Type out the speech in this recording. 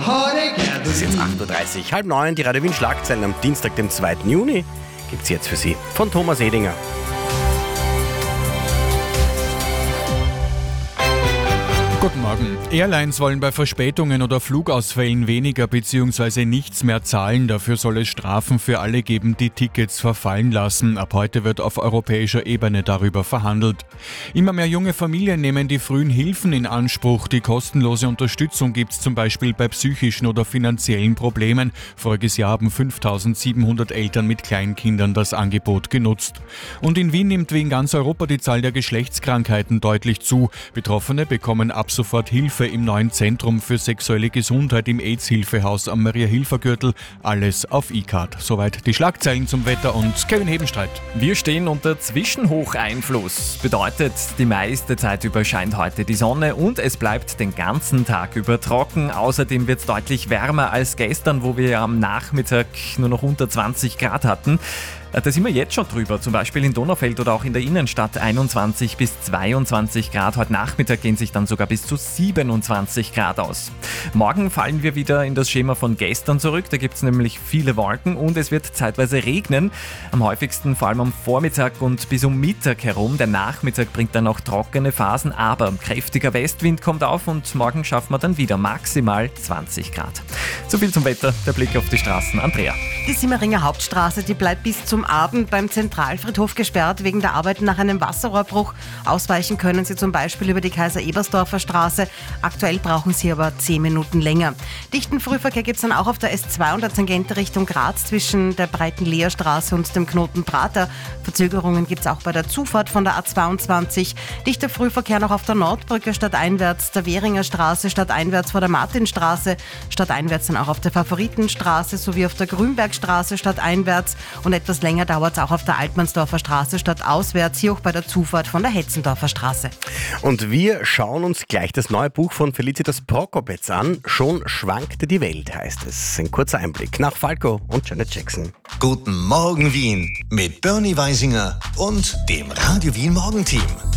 Es ist jetzt 8.30 Uhr, halb 9, die Radio Wien Schlagzeilen am Dienstag, dem 2. Juni, gibt's jetzt für Sie von Thomas Edinger. Guten Morgen. Airlines wollen bei Verspätungen oder Flugausfällen weniger bzw. nichts mehr zahlen. Dafür soll es Strafen für alle geben, die Tickets verfallen lassen. Ab heute wird auf europäischer Ebene darüber verhandelt. Immer mehr junge Familien nehmen die frühen Hilfen in Anspruch. Die kostenlose Unterstützung gibt es zum Beispiel bei psychischen oder finanziellen Problemen. Voriges Jahr haben 5.700 Eltern mit Kleinkindern das Angebot genutzt. Und in Wien nimmt wie in ganz Europa die Zahl der Geschlechtskrankheiten deutlich zu. Betroffene bekommen ab sofort Hilfe im neuen Zentrum für sexuelle Gesundheit im AIDS-Hilfehaus am Maria-Hilfer-Gürtel. Alles auf E-Card. Soweit die Schlagzeilen zum Wetter und Kevin Hebenstreit. Wir stehen unter Zwischenhocheinfluss. Bedeutet, die meiste Zeit über scheint heute die Sonne und es bleibt den ganzen Tag über trocken. Außerdem wird es deutlich wärmer als gestern, wo wir am Nachmittag nur noch unter 20 Grad hatten. Da sind wir jetzt schon drüber, zum Beispiel in Donaufeld oder auch in der Innenstadt 21 bis 22 Grad. Heute Nachmittag gehen sich dann sogar bis zu 27 Grad aus. Morgen fallen wir wieder in das Schema von gestern zurück. Da gibt es nämlich viele Wolken und es wird zeitweise regnen. Am häufigsten vor allem am Vormittag und bis um Mittag herum. Der Nachmittag bringt dann auch trockene Phasen, aber kräftiger Westwind kommt auf und morgen schaffen wir dann wieder maximal 20 Grad. So viel zum Wetter, der Blick auf die Straßen. Andrea. Die Simmeringer Hauptstraße, die bleibt bis zum Abend beim Zentralfriedhof gesperrt wegen der Arbeiten nach einem Wasserrohrbruch. Ausweichen können Sie zum Beispiel über die Kaiser-Ebersdorfer Straße. Aktuell brauchen Sie aber 10 Minuten länger. Dichten Frühverkehr gibt es dann auch auf der S2 und der Tangente Richtung Graz zwischen der breiten Leerstraße und dem Knoten Prater. Verzögerungen gibt es auch bei der Zufahrt von der A22. Dichter Frühverkehr noch auf der Nordbrücke stadteinwärts, der Währinger Straße stadteinwärts vor der Martinstraße, stadteinwärts dann auch auf der Favoritenstraße sowie auf der Grünbergstraße stadteinwärts und etwas länger dauert es auch auf der Altmannsdorfer Straße stadtauswärts, hier auch bei der Zufahrt von der Hetzendorfer Straße. Und wir schauen uns gleich das neue Buch von Felicitas Prokopetz an. Schon schwankte die Welt, heißt es. Ein kurzer Einblick nach Falco und Janet Jackson. Guten Morgen Wien mit Bernie Weisinger und dem Radio Wien Morgenteam.